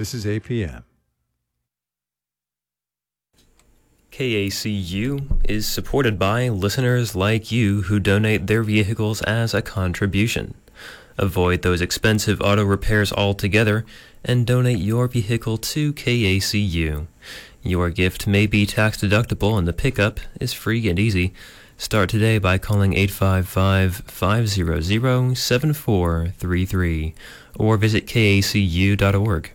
This is APM. KACU is supported by listeners like you who donate their vehicles as a contribution. Avoid those expensive auto repairs altogether and donate your vehicle to KACU. Your gift may be tax deductible and the pickup is free and easy. Start today by calling 855-500-7433 or visit kacu.org.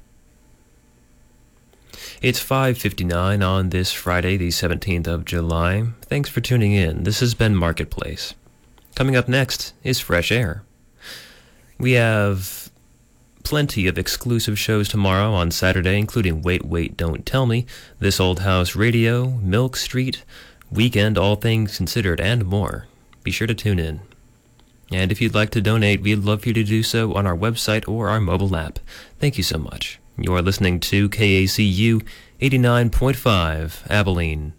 It's 5:59 on this Friday, the 17th of July. Thanks for tuning in. This has been Marketplace. Coming up next is Fresh Air. We have plenty of exclusive shows tomorrow on Saturday, including Wait, Wait, Don't Tell Me, This Old House Radio, Milk Street, Weekend, All Things Considered, and more. Be sure to tune in. And if you'd like to donate, we'd love for you to do so on our website or our mobile app. Thank you so much. You're listening to KACU 89.5 Abilene.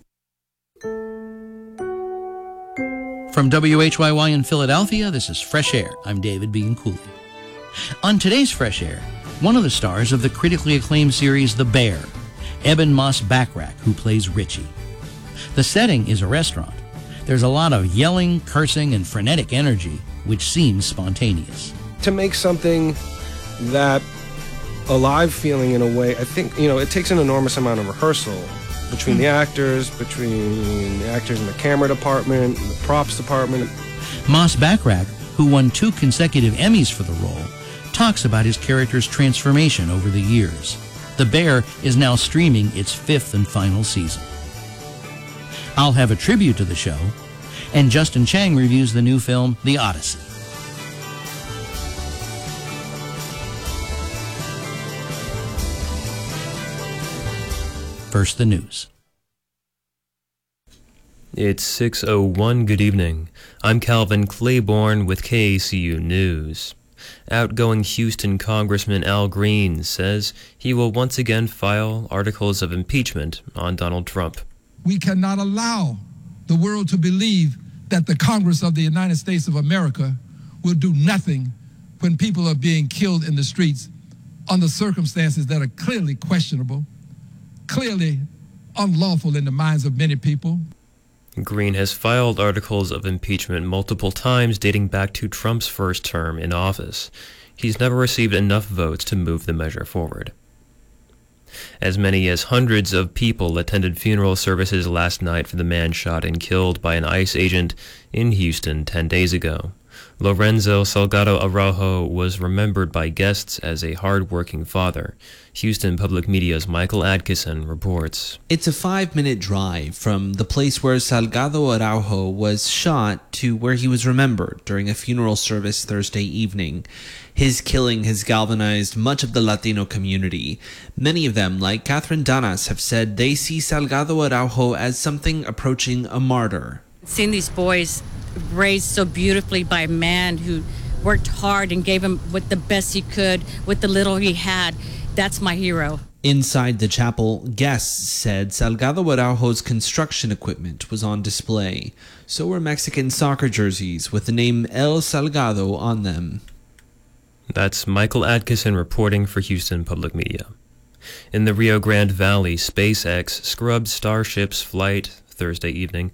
From WHYY in Philadelphia, this is Fresh Air. I'm David Bianculli. On today's Fresh Air, one of the stars of the critically acclaimed series The Bear, Eben Moss-Bachrach, who plays Richie. The setting is a restaurant. There's a lot of yelling, cursing, and frenetic energy, which seems spontaneous. To make something that alive feeling in a way, I think, it takes an enormous amount of rehearsal between the actors in the camera department, the props department. Moss-Bachrach, who won 2 consecutive Emmys for the role, talks about his character's transformation over the years. The Bear is now streaming its 5th and final season. I'll have a tribute to the show, and Justin Chang reviews the new film, The Odyssey. First, the news. It's 6:01. Good evening. I'm Calvin Claiborne with KACU News. Outgoing Houston Congressman Al Green says he will once again file articles of impeachment on Donald Trump. We cannot allow the world to believe that the Congress of the United States of America will do nothing when people are being killed in the streets under circumstances that are clearly questionable, clearly unlawful in the minds of many people. Green has filed articles of impeachment multiple times dating back to Trump's first term in office. He's never received enough votes to move the measure forward. As many as hundreds of people attended funeral services last night for the man shot and killed by an ICE agent in Houston 10 days ago. Lorenzo Salgado Araujo was remembered by guests as a hard-working father. Houston Public Media's Michael Adkison reports. It's a 5-minute drive from the place where Salgado Araujo was shot to where he was remembered during a funeral service Thursday evening. His killing has galvanized much of the Latino community. Many of them, like Catherine Danas, have said they see Salgado Araujo as something approaching a martyr. Seeing these boys raised so beautifully by a man who worked hard and gave him with the best he could, with the little he had, that's my hero. Inside the chapel, guests said Salgado Araujo's construction equipment was on display. So were Mexican soccer jerseys with the name El Salgado on them. That's Michael Adkison reporting for Houston Public Media. In the Rio Grande Valley, SpaceX scrubbed Starship's flight Thursday evening.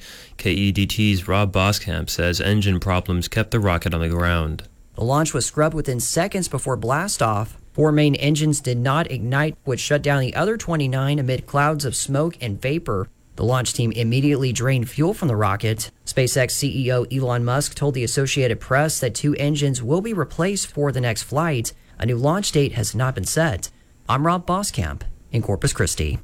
KEDT's Rob Boskamp says engine problems kept the rocket on the ground. The launch was scrubbed within seconds before blastoff. 4 main engines did not ignite, which shut down the other 29 amid clouds of smoke and vapor. The launch team immediately drained fuel from the rocket. SpaceX CEO Elon Musk told the Associated Press that 2 engines will be replaced for the next flight. A new launch date has not been set. I'm Rob Boskamp in Corpus Christi.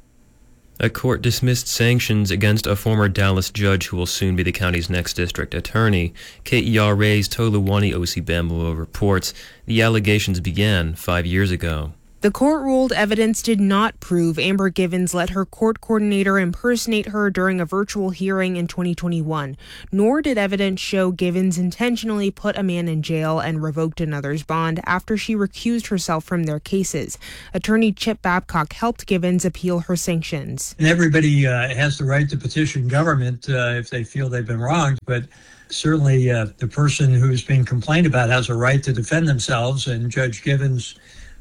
A court dismissed sanctions against a former Dallas judge who will soon be the county's next district attorney. KERA's Toluwani Osibamwo reports the allegations began 5 years ago. The court ruled evidence did not prove Amber Givens let her court coordinator impersonate her during a virtual hearing in 2021, nor did evidence show Givens intentionally put a man in jail and revoked another's bond after she recused herself from their cases. Attorney Chip Babcock helped Givens appeal her sanctions. And everybody has the right to petition government if they feel they've been wronged, but certainly the person who's being complained about has a right to defend themselves, and Judge Givens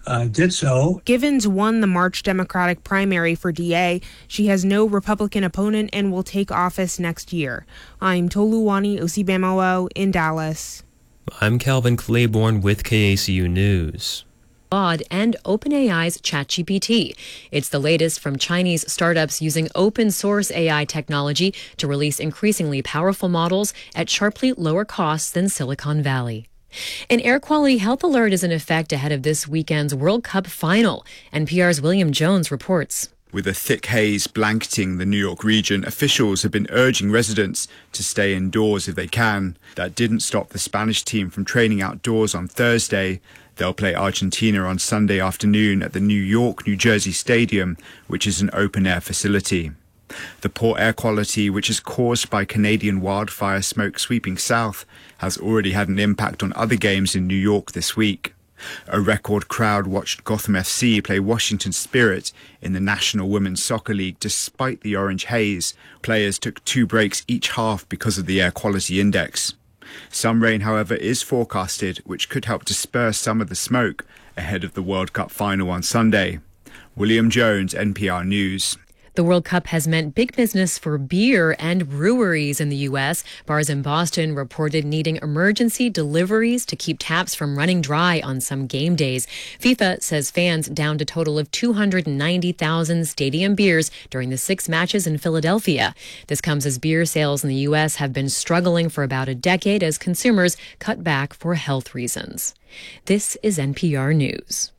did so. Givens won the March Democratic primary for DA. She has no Republican opponent and will take office next year. I'm Toluwani Osibamowo in Dallas. I'm Calvin Claiborne with KACU News. Claude and OpenAI's ChatGPT. It's the latest from Chinese startups using open source AI technology to release increasingly powerful models at sharply lower costs than Silicon Valley. An air quality health alert is in effect ahead of this weekend's World Cup final. NPR's William Jones reports. With a thick haze blanketing the New York region, officials have been urging residents to stay indoors if they can. That didn't stop the Spanish team from training outdoors on Thursday. They'll play Argentina on Sunday afternoon at the New York, New Jersey Stadium, which is an open-air facility. The poor air quality, which is caused by Canadian wildfire smoke sweeping south, has already had an impact on other games in New York this week. A record crowd watched Gotham FC play Washington Spirit in the National Women's Soccer League despite the orange haze. Players took 2 breaks each half because of the air quality index. Some rain, however, is forecasted, which could help disperse some of the smoke ahead of the World Cup final on Sunday. William Jones, NPR News. The World Cup has meant big business for beer and breweries in the U.S. Bars in Boston reported needing emergency deliveries to keep taps from running dry on some game days. FIFA says fans downed a total of 290,000 stadium beers during the 6 matches in Philadelphia. This comes as beer sales in the U.S. have been struggling for about a decade as consumers cut back for health reasons. This is NPR News.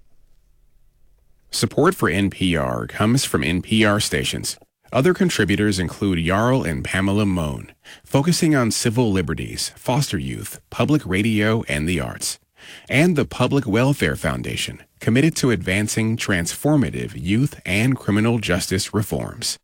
Support for NPR comes from NPR stations. Other contributors include Jarl and Pamela Mohn, focusing on civil liberties, foster youth, public radio, and the arts. And the Public Welfare Foundation, committed to advancing transformative youth and criminal justice reforms.